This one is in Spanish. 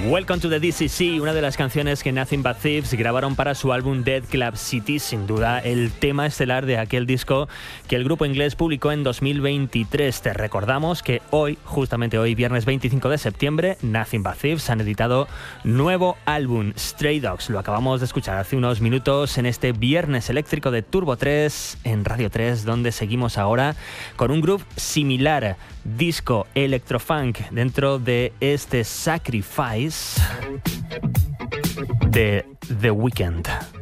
Welcome to the DCC, una de las canciones que Nothing But Thieves grabaron para su álbum Dead Club City, sin duda el tema estelar de aquel disco que el grupo inglés publicó en 2023. Te recordamos que hoy, justamente hoy, viernes 25 de septiembre, Nothing But Thieves han editado nuevo álbum, Stray Dogs. Lo acabamos de escuchar hace unos minutos en este viernes eléctrico de Turbo 3 en Radio 3, donde seguimos ahora con un groove similar, disco electrofunk, dentro de este Sacrifice de The Weeknd.